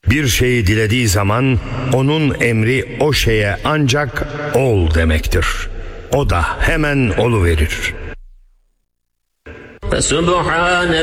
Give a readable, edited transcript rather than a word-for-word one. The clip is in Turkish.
Bir şeyi dilediği zaman onun emri o şeye ancak ol demektir. O da hemen oluverir. فسبحان